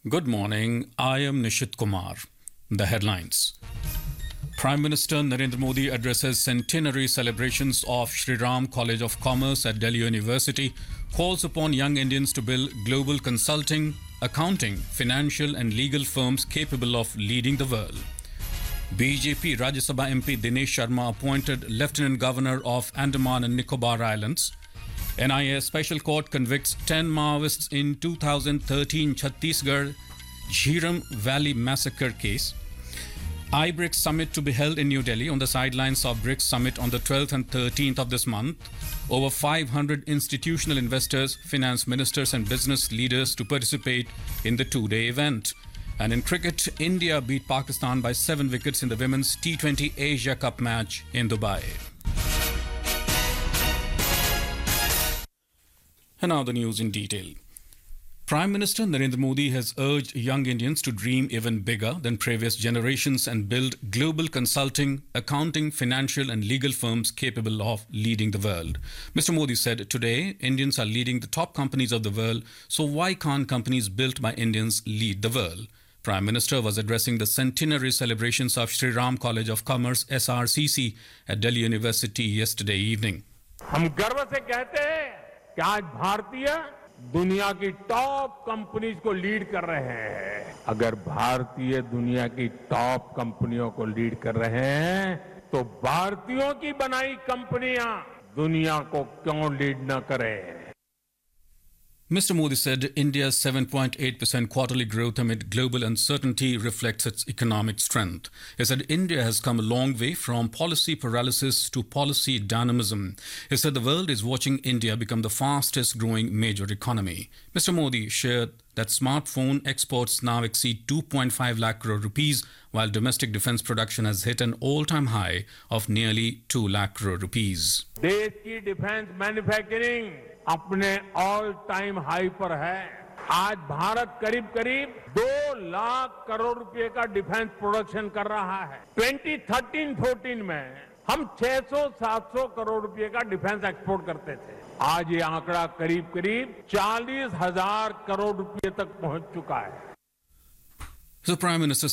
Good morning. I am Nishit Kumar. The headlines. Prime Minister Narendra Modi addresses centenary celebrations of Shri Ram College of Commerce at Delhi University, calls upon young Indians to build global consulting, accounting, financial and legal firms capable of leading the world. BJP Rajya Sabha MP Dinesh Sharma appointed Lieutenant Governor of Andaman and Nicobar Islands. NIA Special Court convicts 10 Maoists in 2013 Chhattisgarh Jhiram Valley massacre case. I-BRICS summit to be held in New Delhi on the sidelines of BRICS summit on the 12th and 13th of this month. Over 500 institutional investors, finance ministers and business leaders to participate in the two-day event. And in cricket, India beat Pakistan by 7 wickets in the Women's T20 Asia Cup match in Dubai. And now the news in detail. Prime Minister Narendra Modi has urged young Indians to dream even bigger than previous generations and build global consulting, accounting, financial and legal firms capable of leading the world. Mr. Modi said today Indians are leading the top companies of the world, so why can't companies built by Indians lead the world? Prime Minister was addressing the centenary celebrations of Shri Ram College of Commerce SRCC at Delhi University yesterday evening. हम गर्व से कहते हैं कि आज भारतीय दुनिया की टॉप कंपनीज को लीड कर रहे हैं। अगर भारतीय दुनिया की टॉप कंपनियों को लीड कर रहे हैं तो भारतीयों की बनाई कंपनियां दुनिया को क्यों लीड न करें? Mr. Modi said India's 7.8% quarterly growth amid global uncertainty reflects its economic strength. He said India has come a long way from policy paralysis to policy dynamism. He said the world is watching India become the fastest growing major economy. Mr. Modi shared that smartphone exports now exceed 2.5 lakh crore rupees, while domestic defense production has hit an all-time high of nearly 2 lakh crore rupees. देश की defence manufacturing अपने all time high पर है। आज भारत करीब करीब 2 लाख करोड़ रुपए का डिफेंस प्रोडक्शन कर रहा है। 2013-14 में हम 600-700 करोड़ रुपए का डिफेंस एक्सपोर्ट करते थे। आज ये आंकड़ा करीब करीब 40,000 करोड़ रुपए तक पहुंच चुका है। The Prime Minister